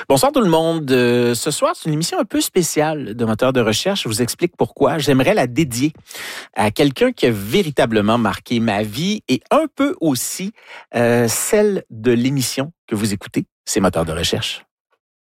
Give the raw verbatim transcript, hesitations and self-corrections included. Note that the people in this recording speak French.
Bonsoir tout le monde. Euh, ce soir, c'est une émission un peu spéciale de Moteur de recherche. Je vous explique pourquoi. J'aimerais la dédier à quelqu'un qui a véritablement marqué ma vie et un peu aussi euh, celle de l'émission que vous écoutez. C'est Moteur de recherche.